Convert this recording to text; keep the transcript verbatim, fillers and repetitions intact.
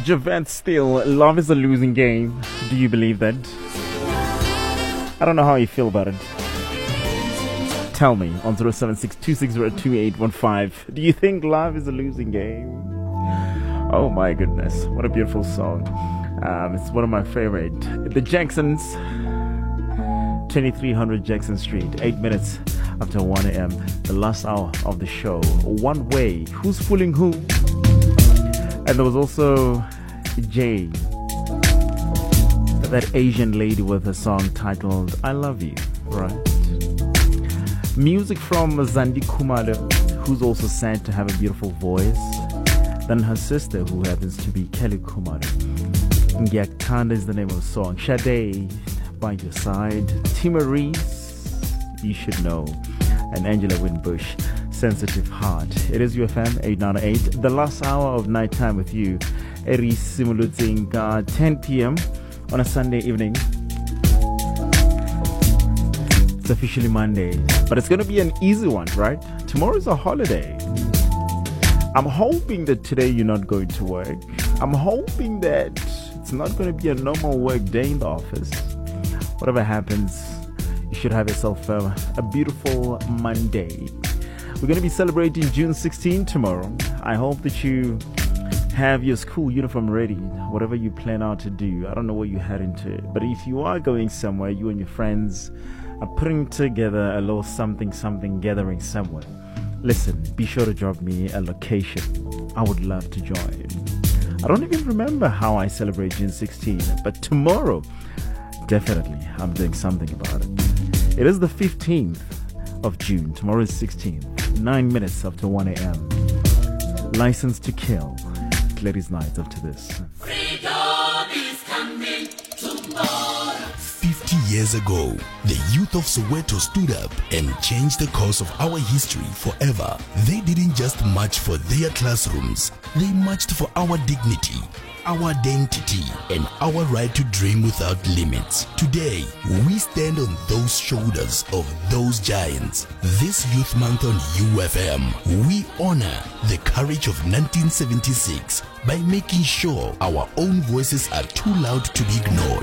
Javette Steele, love is a losing game. Do you believe that? I don't know how you feel about it. Tell me on zero seven six two six zero two eight one five. Do you think love is a losing game? Oh my goodness, what a beautiful song. Um, it's one of my favorite. The Jacksons, twenty-three hundred Jackson Street, eight minutes after one a.m. The last hour of the show. One Way, Who's Fooling Who? And there was also Jay, that Asian lady with a song titled I Love You, right? Music from Zandi Khumalo, who's also said to have a beautiful voice. Then her sister, who happens to be Kelly Khumalo. Ngyakuthanda is the name of the song. Sade, By Your Side. Timorese, You Should Know. And Angela Winbush, Sensitive Heart. It is U F M eight ninety-eight. The last hour of nighttime with you. Eri Simuluting, uh, ten p.m. on a Sunday evening. It's officially Monday, but it's going to be an easy one, right? Tomorrow's a holiday. I'm hoping that today you're not going to work. I'm hoping that it's not going to be a normal work day in the office. Whatever happens, you should have yourself a, a beautiful Monday. We're going to be celebrating June sixteenth tomorrow. I hope that you have your school uniform ready, whatever you plan out to do. I don't know what you head into, but if you are going somewhere, you and your friends are putting together a little something something gathering somewhere, listen, be sure to drop me a location. I would love to join. I don't even remember how I celebrate June sixteenth, but tomorrow, definitely, I'm doing something about it. It is the fifteenth of June. Tomorrow is sixteenth. Nine minutes after one a.m. License to Kill. Ladies' night after this. Freedom is coming tomorrow. fifty years ago, the youth of Soweto stood up and changed the course of our history forever. They didn't just march for their classrooms, they marched for our dignity, our identity, and our right to dream without limits. Today, we stand on those shoulders of those giants. This Youth Month on U F M, we honor the courage of nineteen seventy-six by making sure our own voices are too loud to be ignored.